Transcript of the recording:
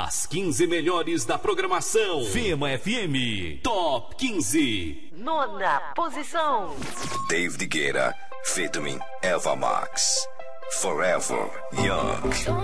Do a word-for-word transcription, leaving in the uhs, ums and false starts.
As quinze melhores da programação. Fema F M Top quinze. Nona posição. David Guetta featuring Eva Max. Forever Young.